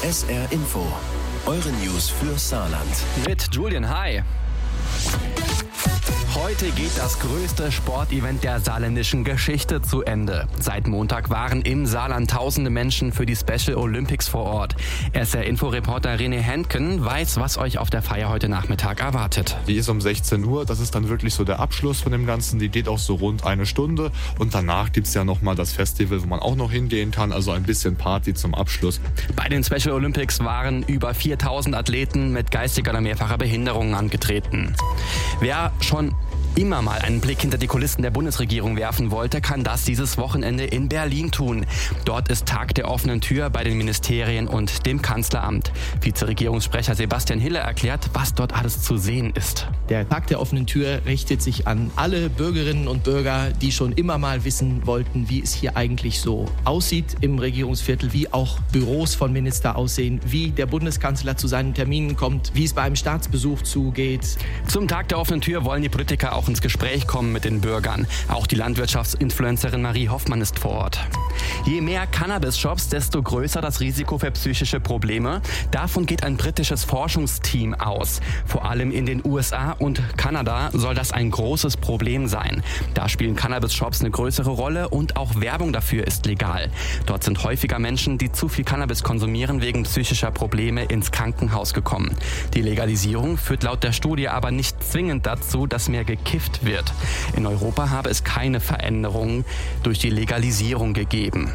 SR Info, eure News für Saarland. Mit Julian, hi. Heute geht das größte Sportevent der saarländischen Geschichte zu Ende. Seit Montag waren im Saarland tausende Menschen für die Special Olympics vor Ort. SR-Info-Reporter René Hentgen weiß, was euch auf der Feier heute Nachmittag erwartet. Die ist um 16 Uhr, das ist dann wirklich so der Abschluss von dem Ganzen. Die geht auch so rund eine Stunde und danach gibt's ja nochmal das Festival, wo man auch noch hingehen kann, also ein bisschen Party zum Abschluss. Bei den Special Olympics waren über 4000 Athleten mit geistiger oder mehrfacher Behinderung angetreten. Wer schon immer mal einen Blick hinter die Kulissen der Bundesregierung werfen wollte, kann das dieses Wochenende in Berlin tun. Dort ist Tag der offenen Tür bei den Ministerien und dem Kanzleramt. Vizeregierungssprecher Sebastian Hille erklärt, was dort alles zu sehen ist. Der Tag der offenen Tür richtet sich an alle Bürgerinnen und Bürger, die schon immer mal wissen wollten, wie es hier eigentlich so aussieht im Regierungsviertel, wie auch Büros von Minister aussehen, wie der Bundeskanzler zu seinen Terminen kommt, wie es bei einem Staatsbesuch zugeht. Zum Tag der offenen Tür wollen die Politiker auch ins Gespräch kommen mit den Bürgern. Auch die Landwirtschaftsinfluencerin Marie Hoffmann ist vor Ort. Je mehr Cannabis-Shops, desto größer das Risiko für psychische Probleme. Davon geht ein britisches Forschungsteam aus. Vor allem in den USA und Kanada soll das ein großes Problem sein. Da spielen Cannabis-Shops eine größere Rolle und auch Werbung dafür ist legal. Dort sind häufiger Menschen, die zu viel Cannabis konsumieren, wegen psychischer Probleme ins Krankenhaus gekommen. Die Legalisierung führt laut der Studie aber nicht zwingend dazu, dass mehr gekifft wird. In Europa habe es keine Veränderungen durch die Legalisierung gegeben.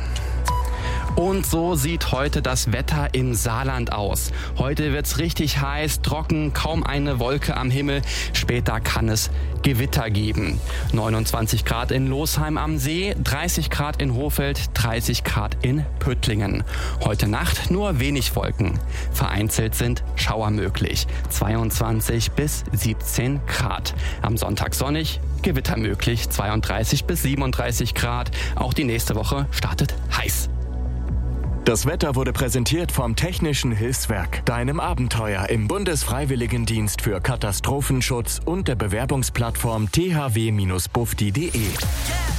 Und so sieht heute das Wetter im Saarland aus. Heute wird's richtig heiß, trocken, kaum eine Wolke am Himmel. Später kann es Gewitter geben. 29 Grad in Losheim am See, 30 Grad in Hohfeld, 30 Grad in Püttlingen. Heute Nacht nur wenig Wolken. Vereinzelt sind Schauer möglich. 22 bis 17 Grad. Am Sonntag sonnig, Gewitter möglich, 32 bis 37 Grad. Auch die nächste Woche startet heiß. Das Wetter wurde präsentiert vom Technischen Hilfswerk, deinem Abenteuer im Bundesfreiwilligendienst für Katastrophenschutz und der Bewerbungsplattform thw-bufdi.de.